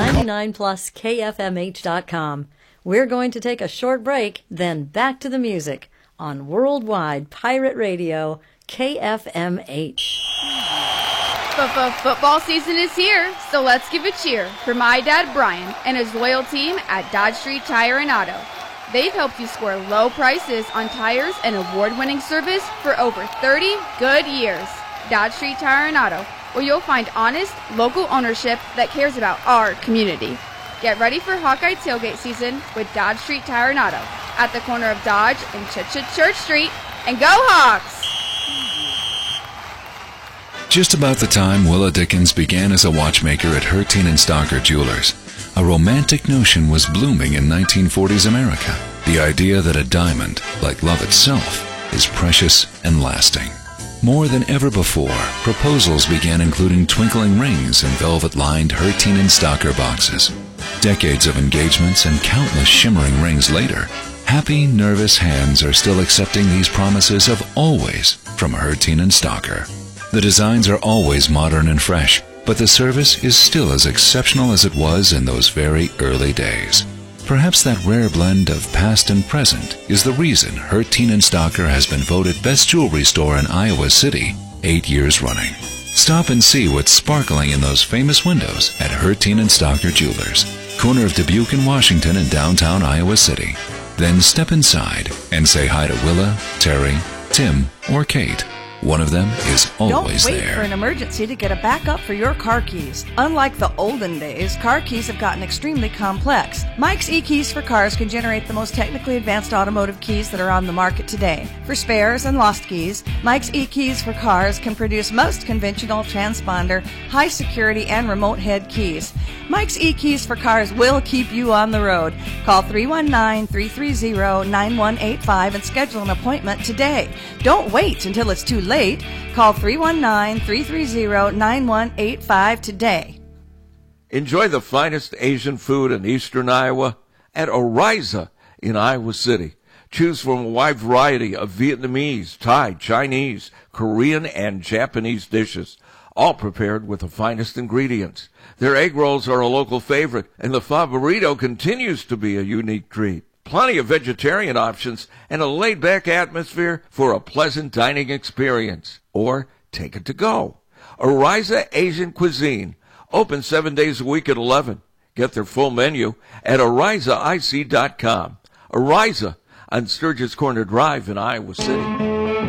99plus KFMH.com. We're going to take a short break, then back to the music on Worldwide Pirate Radio, KFMH. Football season is here, so let's give a cheer for my dad Brian and his loyal team at Dodge Street Tire and Auto. They've helped you score low prices on tires and award-winning service for over 30 good years. Dodge Street Tire and Auto, where you'll find honest, local ownership that cares about our community. Get ready for Hawkeye tailgate season with Dodge Street Tire and Auto at the corner of Dodge and Church Street. And go Hawks! Just about the time Willa Dickens began as a watchmaker at Hertine and Stocker Jewelers, a romantic notion was blooming in 1940s America. The idea that a diamond, like love itself, is precious and lasting. More than ever before, proposals began including twinkling rings in velvet-lined Hertine and Stocker boxes. Decades of engagements and countless shimmering rings later, happy, nervous hands are still accepting these promises of always from Hertine and Stocker. The designs are always modern and fresh, but the service is still as exceptional as it was in those very early days. Perhaps that rare blend of past and present is the reason Hertine and Stocker has been voted best jewelry store in Iowa City 8 years running. Stop and see what's sparkling in those famous windows at Hertine and Stocker Jewelers, corner of Dubuque and Washington in downtown Iowa City. Then step inside and say hi to Willa, Terry, Tim, or Kate. One of them is always there. Don't wait for an emergency to get a backup for your car keys. Unlike the olden days, car keys have gotten extremely complex. Mike's eKeys for Cars can generate the most technically advanced automotive keys that are on the market today. For spares and lost keys, Mike's eKeys for Cars can produce most conventional transponder, high security, and remote head keys. Mike's eKeys for Cars will keep you on the road. Call 319-330-9185 and schedule an appointment today. Don't wait until it's too late. Call 319-330-9185 today. Enjoy the finest Asian food in eastern Iowa at Oriza in Iowa City. Choose from a wide variety of Vietnamese, Thai, Chinese, Korean, and Japanese dishes, all prepared with the finest ingredients. Their egg rolls are a local favorite, and the pho burrito continues to be a unique treat. Plenty of vegetarian options and a laid-back atmosphere for a pleasant dining experience. Or take it to go. Oriza Asian Cuisine, open 7 days a week at 11. Get their full menu at OrizaIC.com. Oriza on Sturgis Corner Drive in Iowa City.